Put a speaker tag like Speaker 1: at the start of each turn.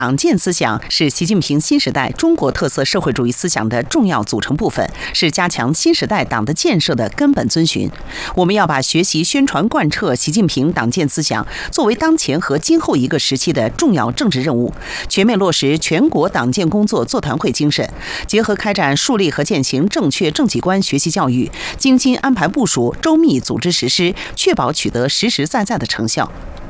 Speaker 1: 党建思想是习近平新时代中国特色社会主义思想的重要组成部分，是加强新时代党的建设的根本遵循。我们要把学习、宣传、贯彻习近平党建思想作为当前和今后一个时期的重要政治任务，全面落实全国党建工作座谈会精神，结合开展树立和践行正确政绩观学习教育，精心安排部署，周密组织实施，确保取得实实在在的成效。